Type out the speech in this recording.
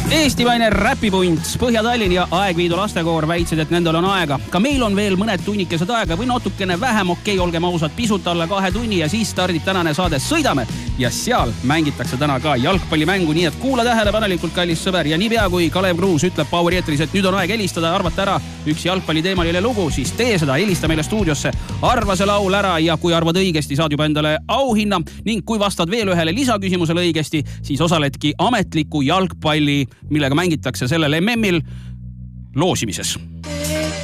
Eestimaine räpipunts, Põhja-Tallinn ja Aegviidu lastekoor väitsid, et nendel on aega. Ka meil on veel mõned tunnikesed aega või natukene vähem, olgem ausad, pisut alla 2 tunni ja siis stardib tänane saade Sõidame. Ja seal mängitakse täna ka jalgpallimängu, nii et kuula tähelepanelikult, kallis sõber. Ja niipea kui Kalev Kruus ütleb Poweri eetris, et nüüd on aeg helistada ja arvata ära üks jalgpalliteemaline lugu, siis tee seda, helista meile stuudiosse, arva see laul ära ja kui arvad õigesti, saad juba endale auhinna ning kui vastad veel ühele lisaküsimusele õigesti, siis osaledki ametliku jalgpalli, millega mängitakse sellel MM-il loosimises.